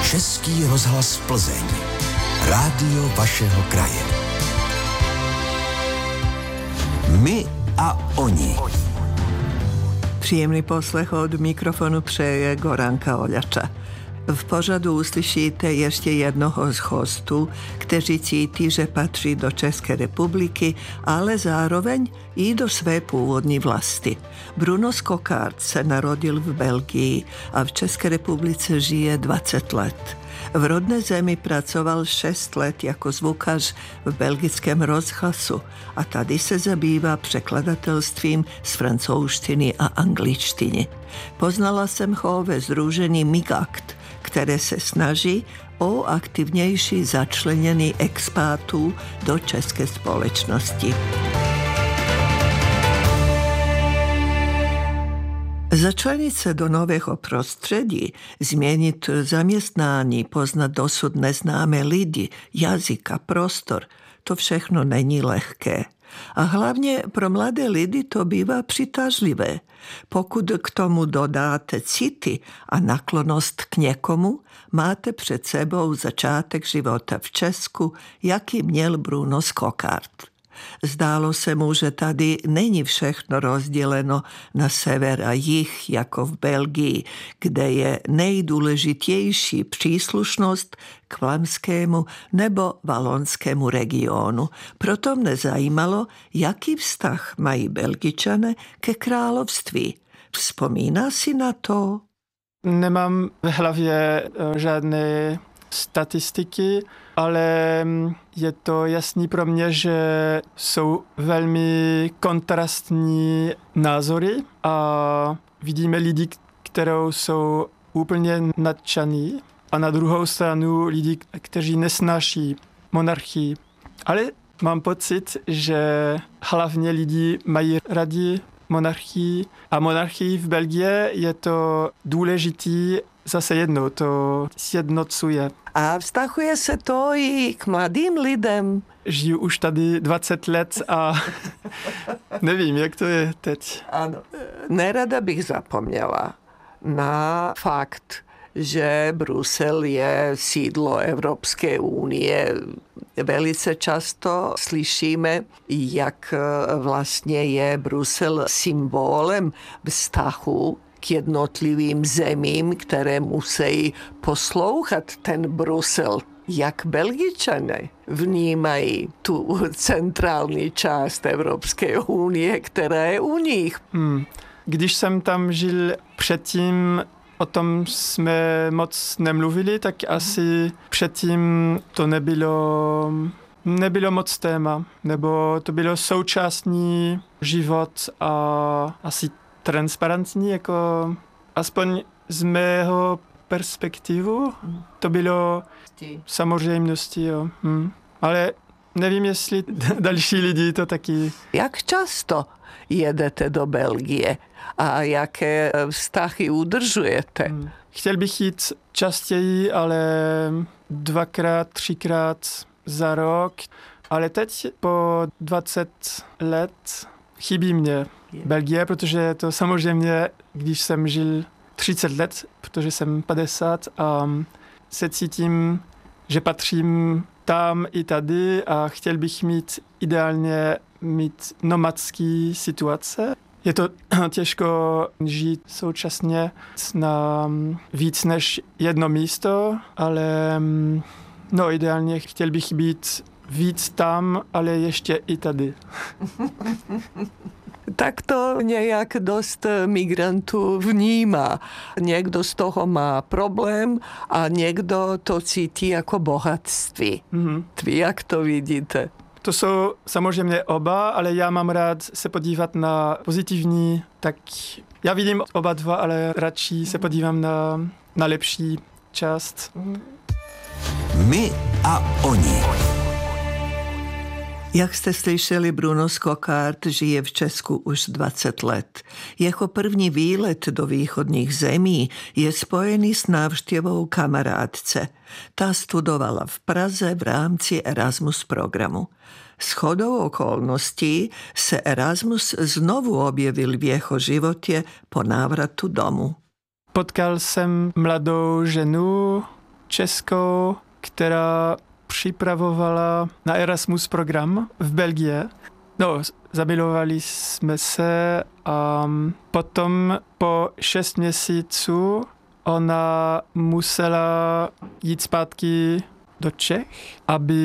Český rozhlas Plzeň. Rádio vašeho kraje. My a oni. Příjemný poslech od mikrofonu přeje Goranka Oljača. V pořadu uslyšíte ještě jednoho z hostů, kteří cítí, že patří do České republiky, ale zároveň i do své původní vlasti. Bruno Skokard se narodil v Belgii a v České republice žije 20 let. V rodné zemi pracoval 6 let jako zvukař v belgickém rozhlasu a tady se zabývá překladatelstvím z francouzštiny a angličtiny. Poznala jsem ho ve sdružení MIGACT, které se snaží o aktivnější začlenění expátů do české společnosti. Začlenit se do nového prostředí, změnit zaměstnání, poznat dosud neznámé lidi, jazyk a prostor, to všechno není lehké. A hlavně pro mladé lidi to bývá přitažlivé. Pokud k tomu dodáte city a naklonost k někomu, máte před sebou začátek života v Česku, jaký měl Bruno Skokard. Zdálo se mu, že tady není všechno rozděleno na sever a jih, jako v Belgii, kde je nejdůležitější příslušnost k vlámskému nebo valonskému regionu. Proto mne zajímalo, jaký vztah mají Belgičané ke království. Vzpomíná si na to? Nemám v hlavě žádné statistiky, ale je to jasný pro mě, že jsou velmi kontrastní názory a vidíme lidi, kterou jsou úplně nadšený a na druhou stranu lidi, kteří nesnáší monarchii. Ale mám pocit, že hlavně lidi mají rádi monarchii a monarchii v Belgii je to důležitý zase jedno, to sjednocuje. A vztahuje se to i k mladým lidem? Žiju už tady 20 let a nevím, jak to je teď. Ano. Nerada bych zapomněla na fakt, že Brusel je sídlo Evropské unie. Velice často slyšíme, jak vlastně je Brusel symbolem vztahu k jednotlivým zemím, které musí poslouchat ten Brusel. Jak Belgičané vnímají tu centrální část Evropské unie, která je u nich? Když jsem tam žil předtím, o tom jsme moc nemluvili, tak asi předtím to nebylo moc téma, nebo to bylo současný život a asi transparentní, jako aspoň z mého perspektivu, to bylo samozřejmostí, jo. Ale nevím, jestli další lidi to taky. Jak často jedete do Belgie a jaké vztahy udržujete? Chtěl bych jít častěji, ale 2x, 3x za rok. Ale teď po 20 let chybí mě Belgie, protože to samozřejmě, když jsem žil 30 let, protože jsem 50 a se cítím, že patřím tam i tady a chtěl bych ideálně mít nomadský situace. Je to těžko žít současně na víc než jedno místo, ale ideálně chtěl bych být víc tam, ale ještě i tady. Tak to nějak dost migrantů vnímá. Někdo z toho má problém a někdo to cítí jako bohatství. Vy jak to vidíte? To jsou samozřejmě oba, ale já mám rád se podívat na pozitivní, tak já vidím oba dva, ale radši se podívám na lepší část. My a oni. Jak jste slyšeli, Bruno Skokard žije v Česku už 20 let. Jeho první výlet do východních zemí je spojený s návštěvou kamarádce. Ta studovala v Praze v rámci Erasmus programu. Shodou okolností se Erasmus znovu objevil v jeho životě po návratu domů. Potkal jsem mladou ženu Českou, která připravovala na Erasmus program v Belgii. No, zamilovali jsme se a potom po 6 měsíců ona musela jít zpátky do Čech, aby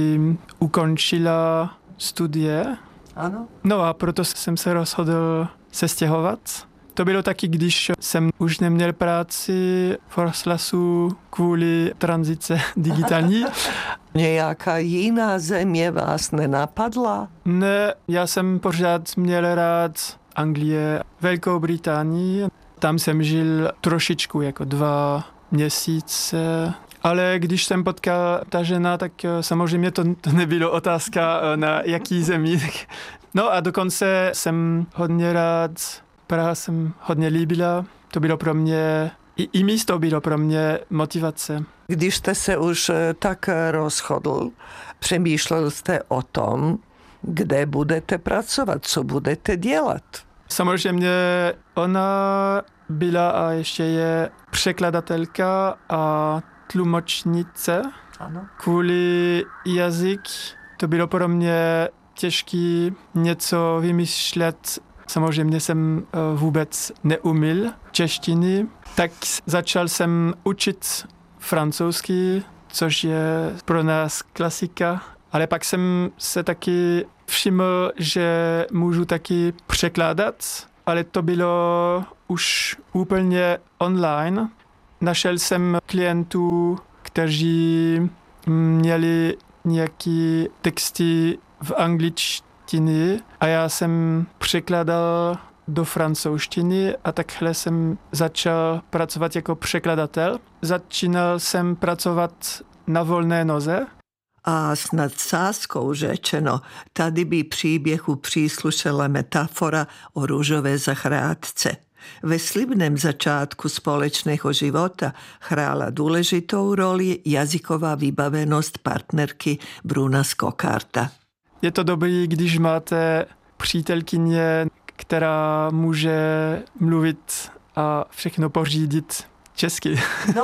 ukončila studie. Ano. No a proto jsem se rozhodl se stěhovat. To bylo taky, když jsem už neměl práci v rozhlasu kvůli tranzice digitální. Nějaká jiná země vás nenapadla? Ne, já jsem pořád měl rád Anglie, Velkou Británii. Tam jsem žil trošičku, jako 2 měsíce. Ale když jsem potkal ta žena, tak samozřejmě to nebylo otázka na jaký zemi. No a dokonce jsem hodně rád, Praha jsem hodně líbila. To bylo pro mě, i místo bylo pro mě motivace. Když jste se už tak rozhodl, přemýšlel jste o tom, kde budete pracovat, co budete dělat? Samozřejmě ona byla a ještě je překladatelka a tlumočnice. Ano. Kvůli jazyk to bylo pro mě těžké něco vymýšlet. Samozřejmě jsem vůbec neuměl češtiny, tak začal jsem učit francouzsky, což je pro nás klasika. Ale pak jsem se taky všiml, že můžu taky překládat, ale to bylo už úplně online. Našel jsem klientů, kteří měli nějaké texty v angličtině a já jsem překládal do francouzštiny a takhle jsem začal pracovat jako překladatel. Začínal jsem pracovat na volné noze. A s nadsázkou řečeno, tady by příběhu příslušela metafora o růžové zahrádce. Ve slibném začátku společného života hrála důležitou roli jazyková vybavenost partnerky Bruna Skokarta. Je to dobrý, když máte přítelkyně, která může mluvit a všechno pořídit česky.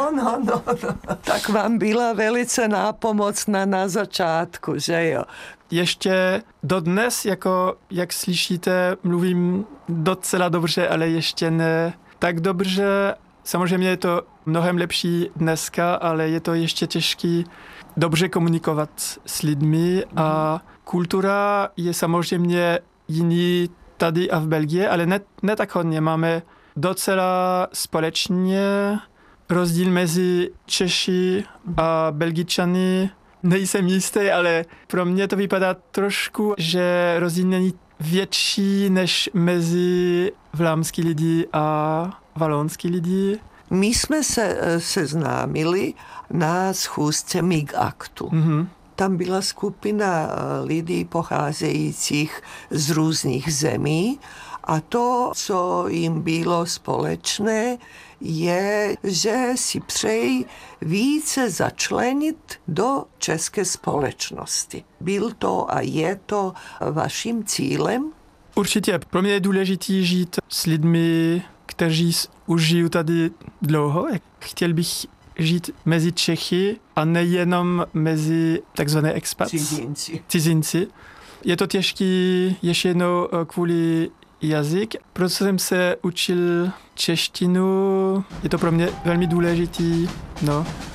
No. Tak vám byla velice nápomocná na začátku, že jo? Ještě dodnes, jako jak slyšíte, mluvím docela dobře, ale ještě ne tak dobře. Samozřejmě je to mnohem lepší dneska, ale je to ještě těžké dobře komunikovat s lidmi a kultura je samozřejmě jiný tady a v Belgii, ale ne tak hodně. Máme docela společně rozdíl mezi Češi a Belgičany. Nejsem jistý, ale pro mě to vypadá trošku, že rozdíl není větší než mezi vlámský lidi a valonský lidi. My jsme se seznámili na schůzce MIG-aktu. Mm-hmm. Tam byla skupina lidí pocházejících z různých zemí a to, co jim bylo společné, je, že si přejí více začlenit do české společnosti. Byl to a je to vaším cílem? Určitě. Pro mě je důležité žít s lidmi, kteří už žijí tady dlouho. Chtěl bych žít mezi Čechy a nejenom mezi takzvané expats. Cizinci. Je to těžké ještě jednou kvůli jazyk. Proto jsem se učil češtinu. Je to pro mě velmi důležitý. No.